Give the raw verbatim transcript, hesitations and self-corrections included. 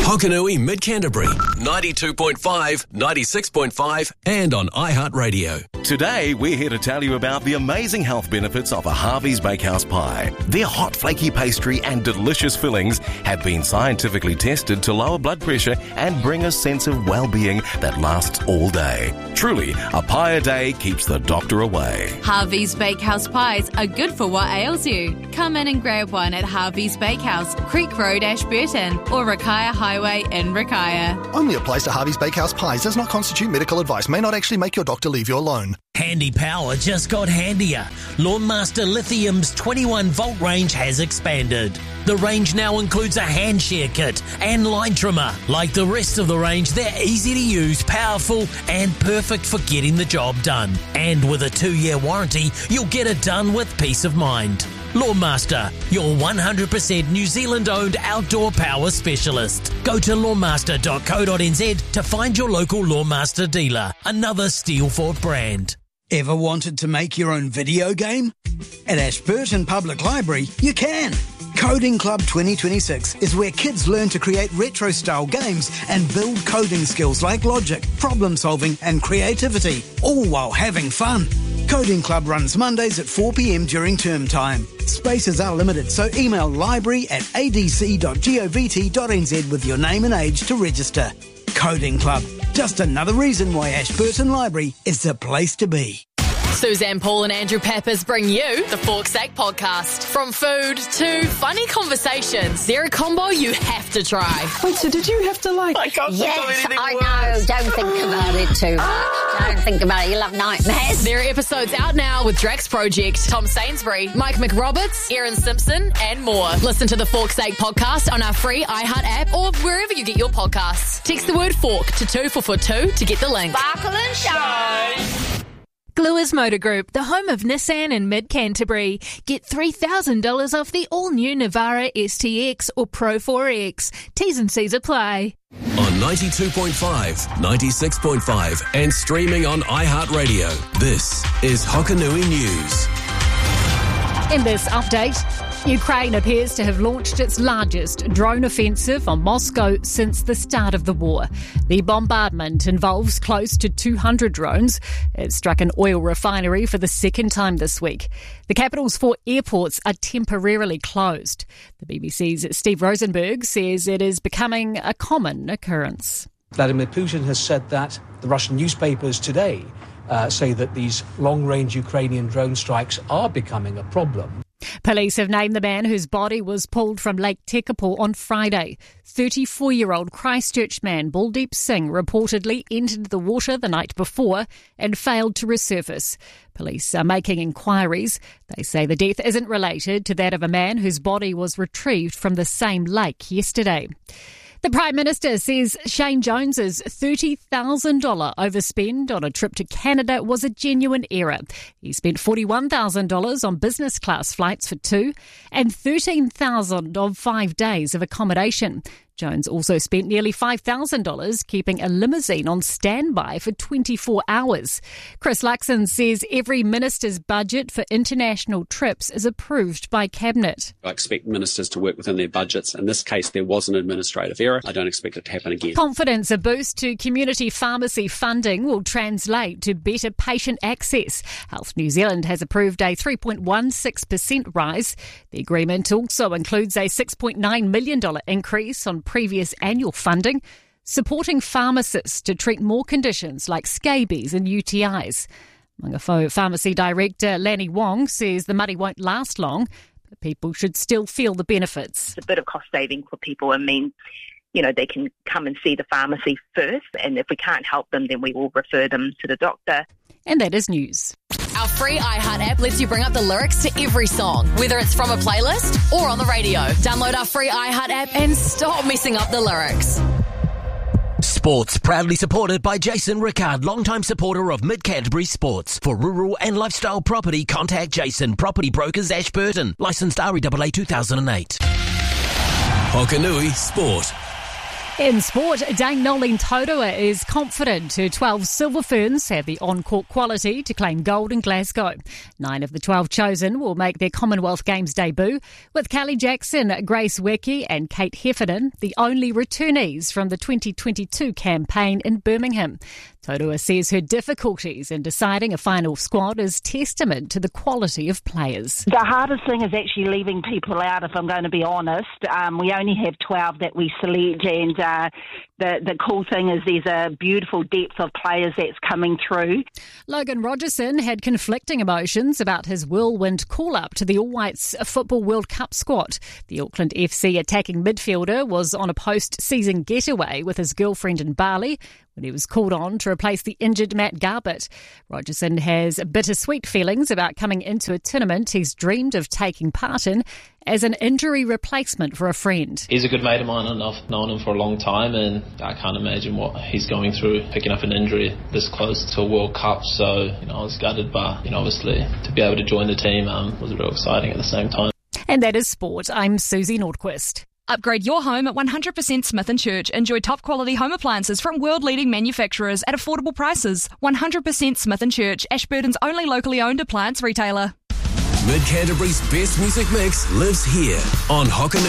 Hokanui Mid Canterbury, ninety-two point five, ninety-six point five, and on iHeartRadio. Today, we're here to tell you about the amazing health benefits of a Harvey's Bakehouse pie. Their hot, flaky pastry and delicious fillings have been scientifically tested to lower blood pressure and bring a sense of well-being that lasts all day. Truly, a pie a day keeps the doctor away. Harvey's Bakehouse pies are good for what ails you. Come in and grab one at Harvey's Bakehouse, Creek Road, Ashburton, or Rakaia Highway in Rakaia. Only applies to Harvey's Bakehouse pies. Does not constitute medical advice. May not actually make your doctor leave you alone. Handy Power just got handier. Lawnmaster Lithium's twenty-one volt range has expanded. The range now includes a hand shear kit and line trimmer. Like the rest of the range, they're easy to use, powerful, and perfect for getting the job done. And with a two-year warranty, you'll get it done with peace of mind. Lawnmaster, your one hundred percent New Zealand-owned outdoor power specialist. Go to lawnmaster dot co dot n z to find your local Lawnmaster dealer. Another Steelfort brand. Ever wanted to make your own video game? At Ashburton Public Library, you can. Coding Club twenty twenty-six is where kids learn to create retro-style games and build coding skills like logic, problem-solving and creativity, all while having fun. Coding Club runs Mondays at four p.m. during term time. Spaces are limited, so email library at a d c dot govt dot n z with your name and age to register. Coding Club. Just another reason why Ashburton Library is the place to be. Suzanne Paul and Andrew Peppers bring you the Fork's Sake podcast. From food to funny conversations, they're a combo you have to try. Wait, so did you have to like... I can't yes, think of anything I worse. know. Don't think about it too much. Don't think about it. You'll have nightmares. There are episodes out now with Drax Project, Tom Sainsbury, Mike McRoberts, Erin Simpson, and more. Listen to the Fork's Sake podcast on our free iHeart app or wherever you get your podcasts. Text the word fork to two four four two to get the link. Sparkle and shine. Gluers Motor Group, the home of Nissan in Mid-Canterbury. Get three thousand dollars off the all-new Navara S T X or Pro four X. T's and C's apply. On ninety-two point five, ninety-six point five, and streaming on iHeartRadio, this is Hokanui News. In this update, Ukraine appears to have launched its largest drone offensive on Moscow since the start of the war. The bombardment involves close to two hundred drones. It struck an oil refinery for the second time this week. The capital's four airports are temporarily closed. The B B C's Steve Rosenberg says it is becoming a common occurrence. Vladimir Putin has said that. The Russian newspapers today uh, say that these long-range Ukrainian drone strikes are becoming a problem. Police have named the man whose body was pulled from Lake Tekapo on Friday. thirty-four-year-old Christchurch man Baldeep Singh reportedly entered the water the night before and failed to resurface. Police are making inquiries. They say the death isn't related to that of a man whose body was retrieved from the same lake yesterday. The Prime Minister says Shane Jones's thirty thousand dollars overspend on a trip to Canada was a genuine error. He spent forty-one thousand dollars on business class flights for two and thirteen thousand dollars on five days of accommodation. Jones also spent nearly five thousand dollars keeping a limousine on standby for twenty-four hours. Chris Luxon says every minister's budget for international trips is approved by Cabinet. I expect ministers to work within their budgets. In this case, there was an administrative error. I don't expect it to happen again. Confidence a boost to community pharmacy funding will translate to better patient access. Health New Zealand has approved a three point one six percent rise. The agreement also includes a six point nine million dollars increase on previous annual funding, supporting pharmacists to treat more conditions like scabies and U T Is. Mangafo Pharmacy Director Lanny Wong says the money won't last long, but people should still feel the benefits. It's a bit of cost saving for people and means, you know, they can come and see the pharmacy first, and if we can't help them, then we will refer them to the doctor. And that is news. Our free iHeart app lets you bring up the lyrics to every song, whether it's from a playlist or on the radio. Download our free iHeart app and stop messing up the lyrics. Sports proudly supported by Jason Rickard, longtime supporter of Mid-Canterbury Sports. For rural and lifestyle property, contact Jason, Property Brokers, Ashburton. Licensed R E A A two thousand eight. Hokanui Sport. In sport, Dame Nolene Taurua is confident her twelve Silver Ferns have the on-court quality to claim gold in Glasgow. Nine of the twelve chosen will make their Commonwealth Games debut, with Kelly Jackson, Grace Wicke and Kate Heffernan the only returnees from the twenty twenty-two campaign in Birmingham. Taurua says her difficulties in deciding a final squad is testament to the quality of players. The hardest thing is actually leaving people out, if I'm going to be honest. Um, we only have twelve that we select, and uh, the, the cool thing is there's a beautiful depth of players that's coming through. Logan Rogerson had conflicting emotions about his whirlwind call-up to the All Whites Football World Cup squad. The Auckland F C attacking midfielder was on a post-season getaway with his girlfriend in Bali when he was called on to replace the injured Matt Garbutt. Rogerson has bittersweet feelings about coming into a tournament he's dreamed of taking part in as an injury replacement for a friend. He's a good mate of mine and I've known him for a long time, and I can't imagine what he's going through picking up an injury this close to a World Cup. So, you know, I was gutted, but, you know, obviously to be able to join the team um, was real exciting at the same time. And that is sport. I'm Susie Nordquist. Upgrade your home at one hundred percent Smith and Church. Enjoy top quality home appliances from world-leading manufacturers at affordable prices. one hundred percent Smith and Church, Ashburton's only locally owned appliance retailer. Mid Canterbury's best music mix lives here on Hokanui.